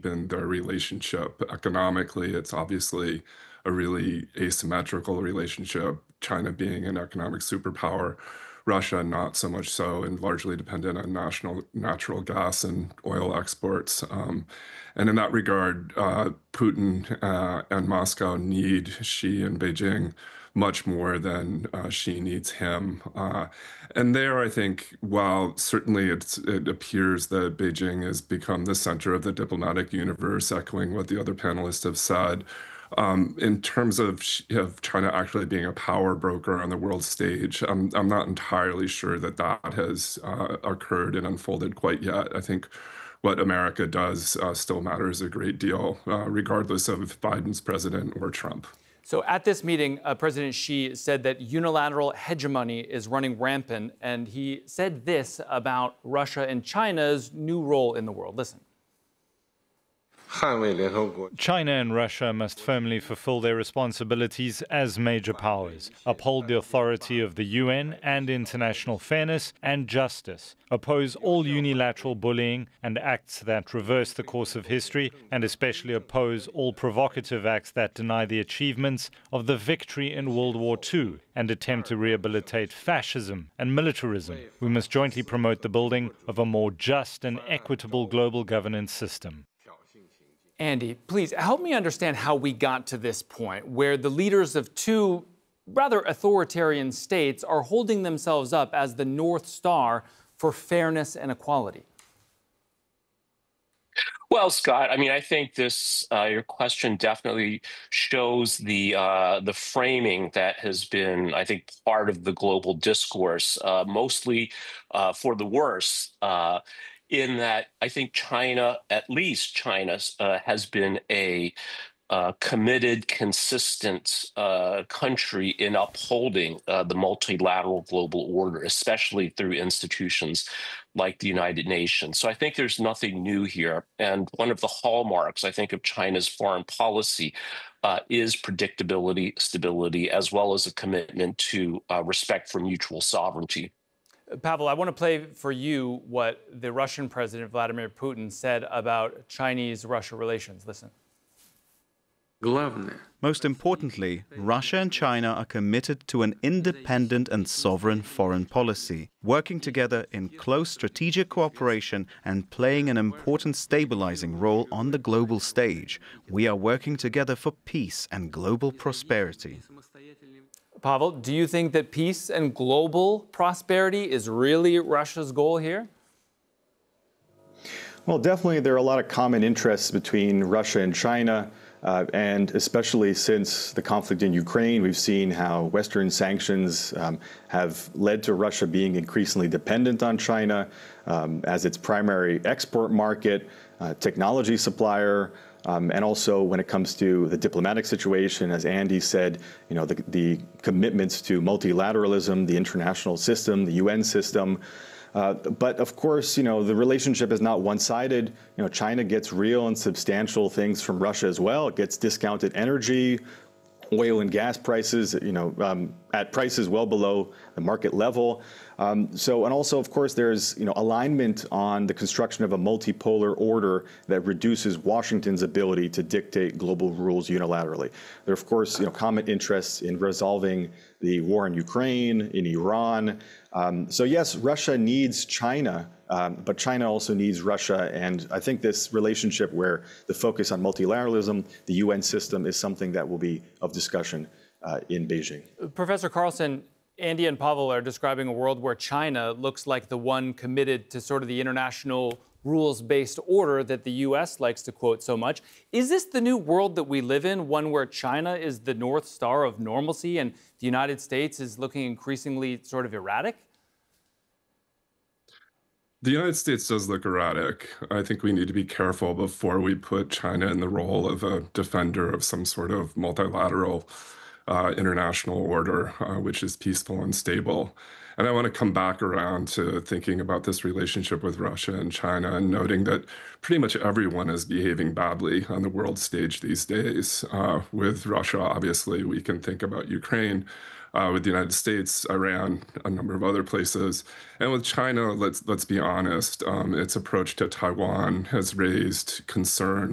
deepen their relationship. Economically, it's obviously a really asymmetrical relationship, China being an economic superpower, Russia not so much so, and largely dependent on national natural gas and oil exports. And in that regard, Putin and Moscow need Xi and Beijing much more than Xi needs him. And there, I think, while certainly it appears that Beijing has become the center of the diplomatic universe, echoing what the other panelists have said, in terms of China actually being a power broker on the world stage, I'm not entirely sure that that has occurred and unfolded quite yet. I think what America does still matters a great deal, regardless of if Biden's president or Trump. So at this meeting, President Xi said that unilateral hegemony is running rampant, and he said this about Russia and China's new role in the world. Listen. China and Russia must firmly fulfill their responsibilities as major powers, uphold the authority of the UN and international fairness and justice, oppose all unilateral bullying and acts that reverse the course of history, and especially oppose all provocative acts that deny the achievements of the victory in World War II and attempt to rehabilitate fascism and militarism. We must jointly promote the building of a more just and equitable global governance system. Andy, please help me understand how we got to this point where the leaders of two rather authoritarian states are holding themselves up as the North Star for fairness and equality. Well, Scott, I mean, I think this your question definitely shows the framing that has been, I think, part of the global discourse, mostly for the worse. In that, I think China, at least China, has been a committed, consistent country in upholding the multilateral global order, especially through institutions like the United Nations. So I think there's nothing new here. And one of the hallmarks, I think, of China's foreign policy is predictability, stability, as well as a commitment to respect for mutual sovereignty. Pavel, I want to play for you what the Russian President Vladimir Putin said about Chinese-Russia relations. Listen. Most importantly, Russia and China are committed to an independent and sovereign foreign policy, working together in close strategic cooperation and playing an important stabilizing role on the global stage. We are working together for peace and global prosperity. Pavel, do you think that peace and global prosperity is really Russia's goal here? Well, definitely there are a lot of common interests between Russia and China, and especially since the conflict in Ukraine, we've seen how Western sanctions have led to Russia being increasingly dependent on China as its primary export market, technology supplier, and also when it comes to the diplomatic situation, as Andy said, you know, the commitments to multilateralism, the international system, the UN system. But of course, you know, the relationship is not one-sided. You know, China gets real and substantial things from Russia as well. It gets discounted energy, oil and gas prices, you know, at prices well below the market level. And also, of course, there's, you know, alignment on the construction of a multipolar order that reduces Washington's ability to dictate global rules unilaterally. There are, of course, you know, common interests in resolving the war in Ukraine, in Iran. So yes, Russia needs China, but China also needs Russia. And I think this relationship where the focus on multilateralism, the UN system, is something that will be of discussion in Beijing. Professor Carlson, Andy and Pavel are describing a world where China looks like the one committed to sort of the international rules-based order that the U.S. likes to quote so much. Is this the new world that we live in, one where China is the North Star of normalcy and the United States is looking increasingly sort of erratic? The United States does look erratic. I think we need to be careful before we put China in the role of a defender of some sort of multilateral international order, which is peaceful and stable. And I want to come back around to thinking about this relationship with Russia and China and noting that pretty much everyone is behaving badly on the world stage these days. With Russia, obviously, we can think about Ukraine. With the United States, Iran, a number of other places. And with China, let's be honest, its approach to Taiwan has raised concern